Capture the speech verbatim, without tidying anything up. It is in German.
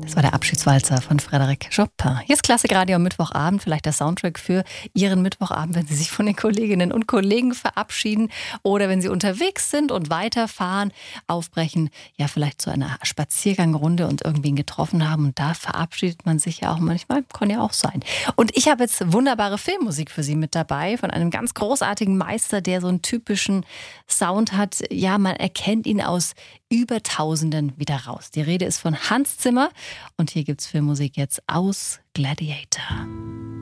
Das war der Abschiedswalzer von Frédéric Chopin. Hier ist Klassikradio am Mittwochabend, vielleicht der Soundtrack für Ihren Mittwochabend, wenn Sie sich von den Kolleginnen und Kollegen verabschieden oder wenn Sie unterwegs sind und weiterfahren, aufbrechen, ja vielleicht zu einer Spaziergangrunde und irgendwen getroffen haben und da verabschiedet man sich ja auch manchmal, kann ja auch sein. Und ich habe jetzt wunderbare Filmmusik für Sie mit dabei von einem ganz großartigen Meister, der so einen typischen Sound hat. Ja, man erkennt ihn aus über Tausenden wieder raus. Die Rede ist von Hans Zimmer und hier gibt's Filmmusik jetzt aus Gladiator.